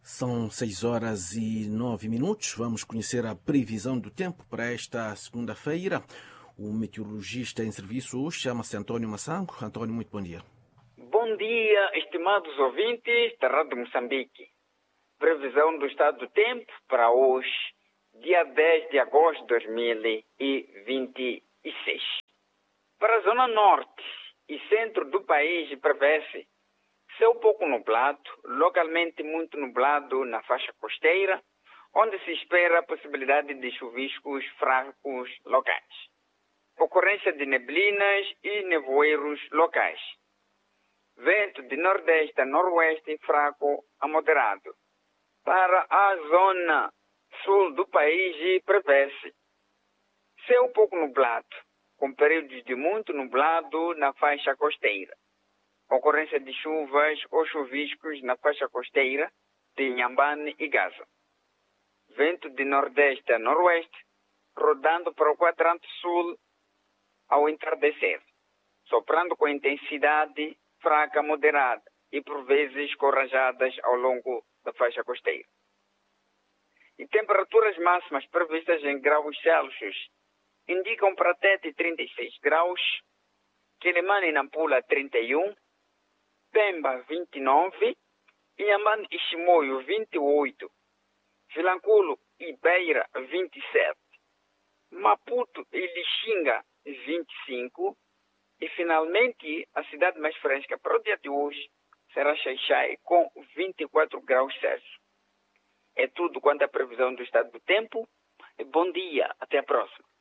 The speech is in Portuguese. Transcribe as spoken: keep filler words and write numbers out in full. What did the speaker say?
São seis horas e nove minutos. Vamos conhecer a previsão do tempo para esta segunda-feira. O meteorologista em serviço hoje chama-se António Massango. António, muito bom dia. Bom dia, estimados ouvintes da Rádio Moçambique. Previsão do estado do tempo para hoje, dia dez de agosto de dois mil e vinte e seis. Para a zona norte e centro do país prevê-se céu pouco nublado, localmente muito nublado na faixa costeira, onde se espera a possibilidade de chuviscos fracos locais. Ocorrência de neblinas e nevoeiros locais. Vento de nordeste a noroeste fraco a moderado. Para a zona sul do país prevê-se céu pouco nublado, com períodos de muito nublado na faixa costeira. Ocorrência de chuvas ou chuviscos na faixa costeira de Inhambane e Gaza. Vento de nordeste a noroeste, rodando para o quadrante sul ao entardecer, soprando com intensidade fraca moderada e por vezes com rajadas ao longo da faixa costeira. E temperaturas máximas previstas em graus Celsius indicam para Tete trinta e seis graus, Quelimane e Nampula trinta e um, Pemba vinte e nove, Inhambane e Chimoio vinte e oito, Vilanculo e Beira vinte e sete, Maputo e Lixinga vinte e cinco e finalmente a cidade mais fresca para o dia de hoje será Xai-Xai com vinte e quatro graus Celsius. É tudo quanto à previsão do estado do tempo. Bom dia, até a próxima.